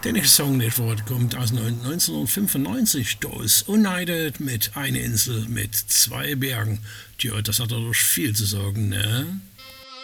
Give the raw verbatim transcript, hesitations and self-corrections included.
Der nächste Song, der vor kommt aus neunzehnhundertfünfundneunzig. Da ist United mit einer Insel mit zwei Bergen. Tja, das hat doch viel zu sagen, ne?